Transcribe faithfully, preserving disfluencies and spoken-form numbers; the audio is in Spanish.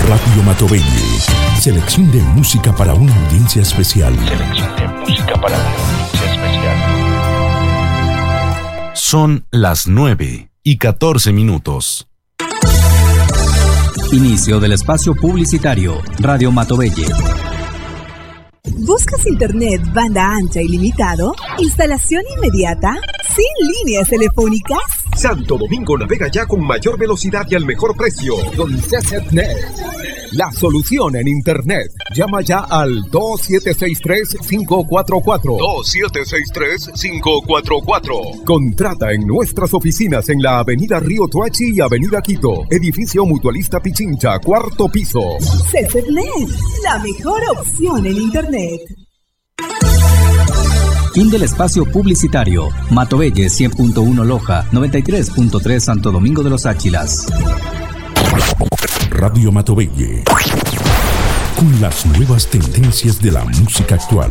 Radio Matobelle. Selección de música para una audiencia especial. Selección de música para una audiencia especial. Son las nueve y catorce minutos. Inicio del espacio publicitario. Radio Matobelle. ¿Buscas internet banda ancha ilimitado? ¿Instalación inmediata? ¿Sin líneas telefónicas? Santo Domingo navega ya con mayor velocidad y al mejor precio. Con CCNet, la solución en internet. Llama ya al dos siete seis tres, cinco cuatro cuatro. dos siete seis tres, cinco cuatro cuatro. Contrata en nuestras oficinas en la avenida Río Toachi y avenida Quito. Edificio Mutualista Pichincha, cuarto piso. CCNet, la mejor opción en internet. Fin del espacio publicitario. Matobelle cien punto uno Loja, noventa y tres punto tres Santo Domingo de los Áchilas. Radio Matobelle. Con las nuevas tendencias de la música actual.